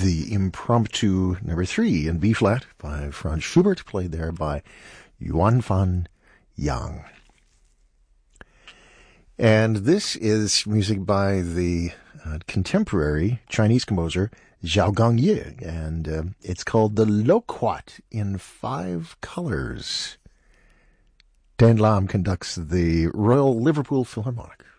the Impromptu number 3 in B-flat by Franz Schubert, played there by Yuan Fan Yang. And this is music by the contemporary Chinese composer Zhao Gongye, and it's called the Loquat in 5 Colors. Dan Lam conducts the Royal Liverpool Philharmonic.